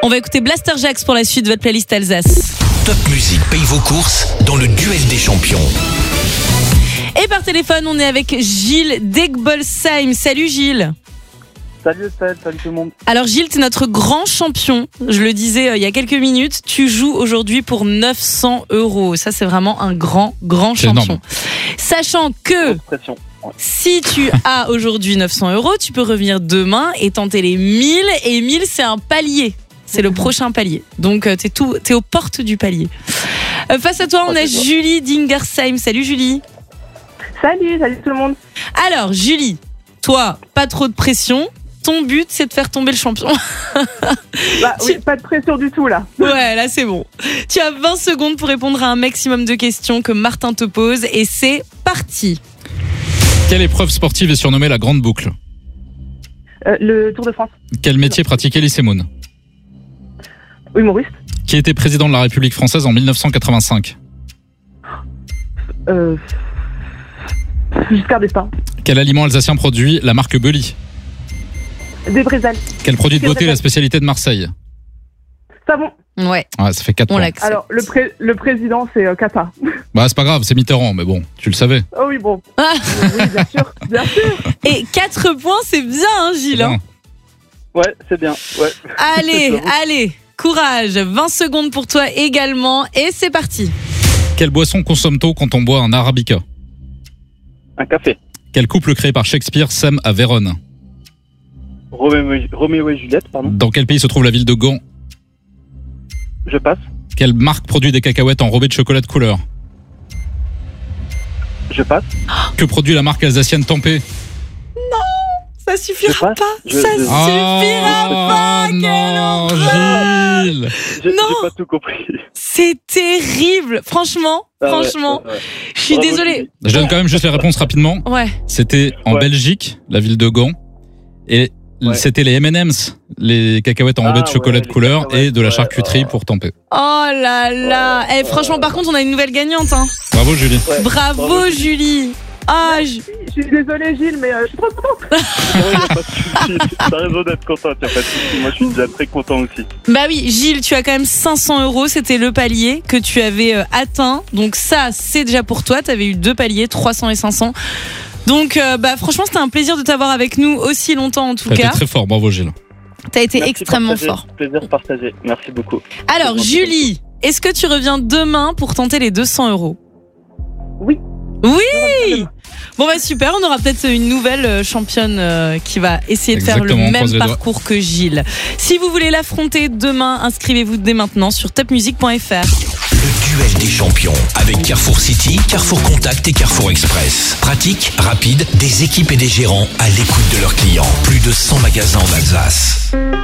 On va écouter Blaster Jacks pour la suite de votre playlist Alsace. Top Music paye vos courses dans le duel des champions. Et par téléphone, on est avec Gilles d'Egbolsheim. Salut Gilles. Salut Estelle, salut tout le monde. Alors Gilles, tu es notre grand champion. Je le disais il y a quelques minutes. Tu joues aujourd'hui pour 900 €. Ça, c'est vraiment un grand C'est champion. énorme. Sachant que Pression. Ouais. si tu as aujourd'hui 900 €, tu peux revenir demain et tenter les 1000. Et 1000, c'est un palier. C'est le prochain palier. Donc, t'es aux portes du palier. Face à toi, on a Julie d'Ingersheim. Salut Julie. Salut tout le monde. Alors, Julie, toi, pas trop de pression. Ton but, c'est de faire tomber le champion. Bah oui, pas de pression du tout là. Ouais, là, c'est bon. Tu as 20 secondes pour répondre à un maximum de questions que Martin te pose. Et c'est parti. Quelle épreuve sportive est surnommée la Grande Boucle? Le Tour de France. Quel métier pratiquait Elie Semoun? Humoriste. Qui était président de la République française en 1985? Giscard d'Estaing. Quel aliment alsacien produit la marque Belly? Des Brésil. Quel produit de beauté est la spécialité de Marseille? Savon. Ouais, Ouais, ça fait 4 on points. l'accepte. Alors, le président, c'est Qatar. Bah, c'est pas grave, c'est Mitterrand, mais bon, tu le savais. Oh oui, bon. Ah. Oui, bien sûr, bien sûr. Et 4 points, c'est bien, hein, Gilles. hein. Ouais, c'est bien. Ouais. Allez, courage. 20 secondes pour toi également. Et c'est parti. Quelle boisson consomme-t-on quand on boit un arabica? Un café. Quel couple créé par Shakespeare sème à Vérone? Roméo et Juliette, pardon. Dans quel pays se trouve la ville de Gand? Je passe. Quelle marque produit des cacahuètes enrobées de chocolat de couleur? Je passe. Que produit la marque alsacienne Tempé? Ça suffira Je passe. pas. Je- Ça je- suffira pas. Quelle non, horreur. Gilles. J'ai Non. pas tout compris. C'est terrible. Franchement, Ah ouais, ouais. je suis Bravo, désolée. Julie. Je donne quand même juste les réponses rapidement. Ouais. C'était en Ouais. Belgique, la ville de Gand. Et Ouais. c'était les M&M's, les cacahuètes enrobées de chocolat de les couleur cacahuètes, et de la ouais, charcuterie pour Tempé. Oh là là. Franchement, par contre, on a une nouvelle gagnante. Hein. Bravo Julie. Ouais. Bravo, Julie. Ah, Je suis désolée, Gilles, mais je suis trop contente. Ouais, y a pas de souci. T'as raison d'être content, y a pas de souci. Moi, je suis déjà très content aussi. bah oui, Gilles, tu as quand même 500 €. C'était le palier que tu avais atteint. Donc ça, c'est déjà pour toi. Tu avais eu 2 paliers, 300 et 500. Donc, franchement, c'était un plaisir de t'avoir avec nous aussi longtemps en tout T'as été cas. très fort, bravo Gilles. T'as été Merci, extrêmement partagé. fort. Plaisir partagé. Merci beaucoup. Alors, Julie, est-ce que tu reviens demain pour tenter les 200 €? Oui. Oui. Bon bah super, on aura peut-être une nouvelle championne qui va essayer de faire le Exactement, même croise les doigts. parcours que Gilles. Si vous voulez l'affronter demain, inscrivez-vous dès maintenant sur topmusic.fr. Le duel des champions avec Carrefour City, Carrefour Contact et Carrefour Express. Pratique, rapide, des équipes et des gérants à l'écoute de leurs clients. Plus de 100 magasins en Alsace.